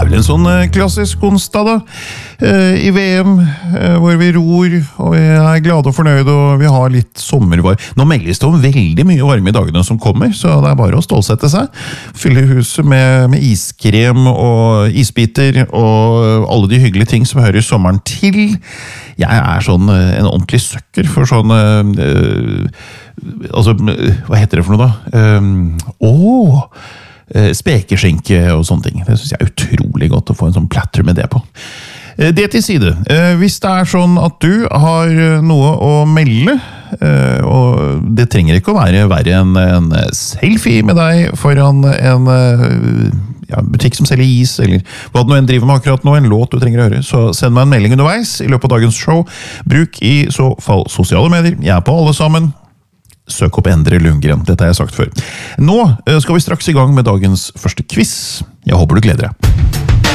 vel en sånn klassisk onsdag da, i VM, hvor vi ror, og vi er glade og fornøyde, og vi har litt sommervar. Nå meldes det om veldig mye varme i dagene som kommer, så det er bare å stålsette seg. Fylle huset med iskrem og isbiter, og alle de hyggelige ting som hører sommeren til. Jeg er sånn en ordentlig søkker for sånn... altså, hva heter det for noe da? Spekeskinke og sånne ting. Det synes jeg er utrolig godt å få en sånn platter med det på. Det til side. Hvis det er sånn at du har noe å melde, og det trenger ikke å være verre enn en selfie med deg foran en butikk som selger is, eller hva du nå enn driver med akkurat nå, en låt du trenger å høre, så send meg en melding underveis i løpet av dagens show. Bruk i så fall sosiale medier. Jeg er på alle sammen. Søk opp Endre Lundgren, dette har jeg sagt før. Nå skal vi straks i gang med dagens første quiz. Jeg håper du gleder deg.